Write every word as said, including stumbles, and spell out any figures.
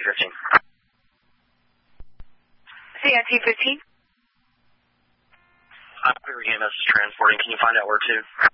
fifteen. C I T fifteen. I'm Clear E M S is transporting. Can you find out where to?